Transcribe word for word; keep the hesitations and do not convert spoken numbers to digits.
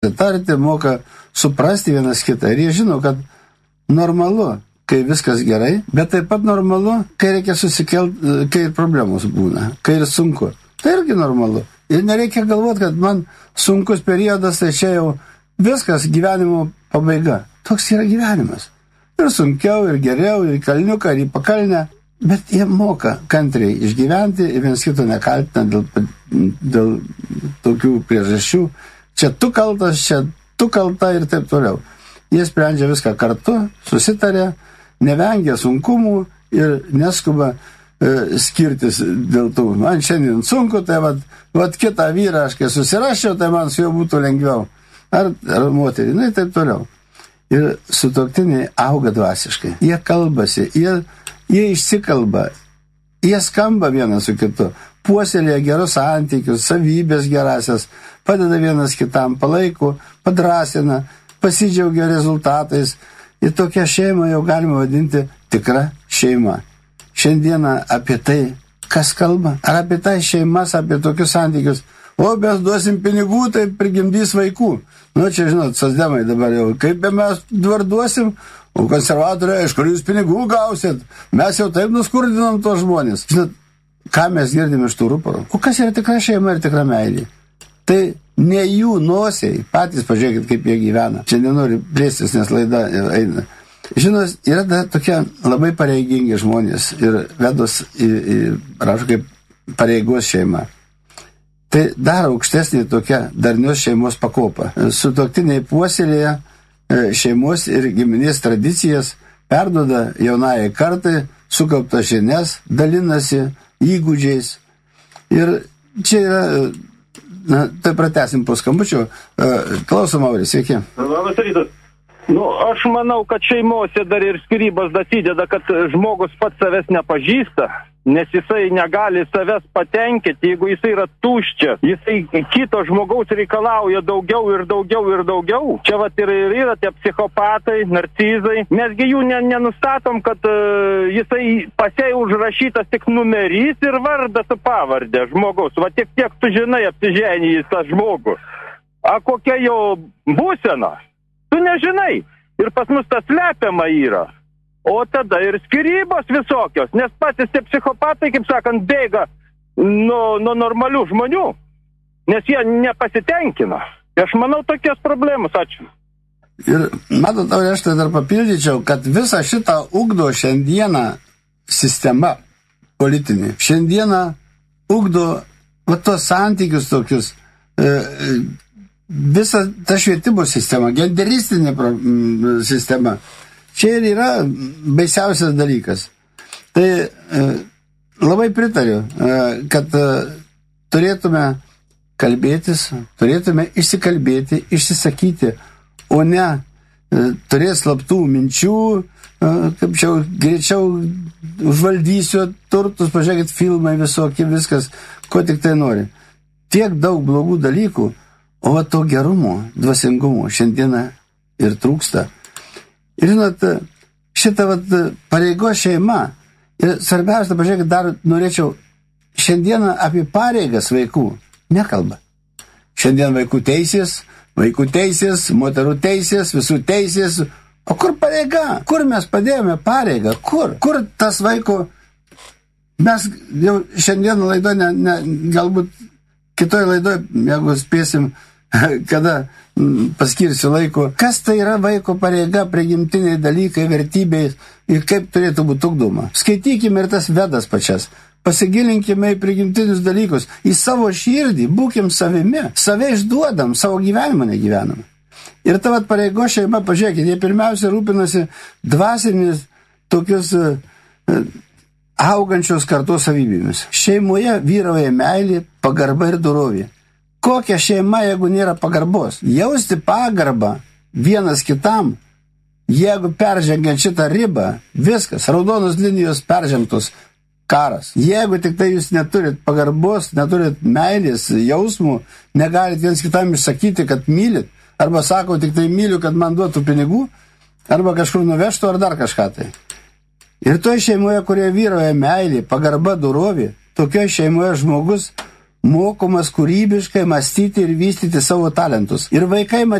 tarti, moka suprasti vienas kitą. Ir jie žino, kad normalu, kai viskas gerai, bet taip pat normalu, kai reikia susikelti, kai ir problemos būna, kai ir sunku. Tai irgi normalu. Ir nereikia galvoti, kad man sunkus periodas, tai čia jau viskas gyvenimo pabaiga. Toks yra gyvenimas. Ir sunkiau, ir geriau, ir kalniuką, ir į pakalnę. Bet jie moka kantriai išgyventi ir vienas kito nekaltina dėl, dėl tokių priežasčių. Čia tu kaltas, čia tu kalta ir taip toliau. Jie sprendžia viską kartu, susitarė, nevengia sunkumų ir neskuba e, skirtis dėl tų. Man šiandien sunku, tai vat, vat kitą vyrą aš kai susiraščiau, tai man su juo būtų lengviau. Ar, ar moterį, na ir taip toliau. Ir sutuoktiniai auga dvasiškai. Jie kalbasi, jie Jie išsikalba, jie skamba vienas su kitu, puoselėja gerus santykius, savybės gerasias, padeda vienas kitam, palaiko, padrasina, pasidžiaugia rezultatais. Ir tokią šeimą jau galima vadinti tikra šeima. Šiandieną apie tai, kas kalba, ar apie tai šeimas, apie tokius santykius. O mes duosim pinigų, tai prigimdys vaikų. Nu, čia, žinot, socdemai dabar jau, kaip mes dabar duosim, o konservatoriai, iš kur jūs pinigų gausit? Mes jau taip nuskurdinam tos žmonės. Žinot, ką mes girdim iš tų ruporų? O kas yra tikra šeima ir tikra meilė? Tai ne jų nosiai, patys pažiūrėkit, kaip jie gyvena. Čia nenori plėstis, nes laida eina. Žinot, yra da, tokie labai pareigingi žmonės ir vedos į, į rašo kaip pareigos šeima. Tai dar aukštesnė tokia darnios šeimos pakopa. Sutuoktiniai puoselėja šeimos ir giminės tradicijas, perduoda jaunajai kartai, sukauptas žinias, dalinasi įgūdžiais. Ir čia yra, na, tai pratęsim po skambučio. Klausom, Auris, sveiki. Labas rytas. Nu, aš manau, kad šeimose dar ir skyrybos dasideda, kad žmogus pats savęs nepažįsta, nes jisai negali savęs patenkinti, jeigu jisai yra tuščias, jisai kito žmogaus reikalauja daugiau ir daugiau ir daugiau. Čia vat ir, ir yra tie psichopatai, narcizai. Mesgi jų ne, nenustatom, kad uh, jisai pasiai užrašytas tik numerys ir vardas su pavardė žmogaus. Va tiek tiek tu žinai apsiženijęs tą žmogų. A kokia jo būsena? Tu nežinai. Ir pas mus tas slepiama yra. O tada ir skyrybos visokios, nes patys tie psichopatai, kaip sakant, bėga nuo, nuo normalių žmonių, nes jie nepasitenkina. Aš manau, tokios problemos, ačiū. Ir matot, aš tai dar papildyčiau, kad visą šitą ugdo šiandieną sistema politinė. Šiandieną ugdo va, tos santykius tokius, e, visa ta švietimo sistema, genderistinė sistema. Čia ir yra baisiausias dalykas. Tai e, labai pritariu, e, kad e, turėtume kalbėtis, turėtume išsikalbėti, išsisakyti, o ne e, turėti slaptų minčių, e, kaip čia greičiau užvaldysiu turtus, pažiūrėkit, filmai visokie, viskas, ko tik tai nori. Tiek daug blogų dalykų, o va to gerumo, dvasingumo šiandieną ir trūksta. Ir žinot, šitą vat, pareigos šeima, ir svarbiausia, pažiūrėkit, dar norėčiau, šiandieną apie pareigas vaikų nekalba. Šiandien vaikų teisės, vaikų teisės, moterų teisės, visų teisės. O kur pareiga? Kur mes padėjome pareigą? Kur? Kur tas vaiko... Mes jau šiandien laidoje, ne, ne, galbūt kitoje laidoje, jeigu spėsim, kada paskirsiu laiko, kas tai yra vaiko pareiga, prigimtiniai dalykai, vertybės ir kaip turėtų būti ugdoma. Skaitykime ir tas vedas pačias. Pasigilinkime į prigimtinius dalykus, į savo širdį, būkim savimi, save išduodam, savo gyvenimą negyvenam. Ir ta vat pareigo šeima, pažiūrėkit, jie pirmiausia rūpinasi dvasinis tokius uh, augančios kartos savybėmis. Šeimoje vyrauja meilė, pagarba ir dorovė. Kokia šeima, jeigu nėra pagarbos? Jausti pagarbą vienas kitam, jeigu peržengiant šitą ribą, viskas, raudonos linijos peržengtos, karas. Jeigu tik tai jūs neturit pagarbos, neturit meilės, jausmų, negalit viens kitam išsakyti, kad mylit, arba sako, tik tai myliu, kad man duotų pinigų, arba kažkur nuvežtų, ar dar kažką tai. Ir toje šeimoje, kurioje vyrauja meilė, pagarba, dorovė, tokioje šeimoje žmogus mokomas kūrybiškai mąstyti ir vystyti savo talentus. Ir vaikai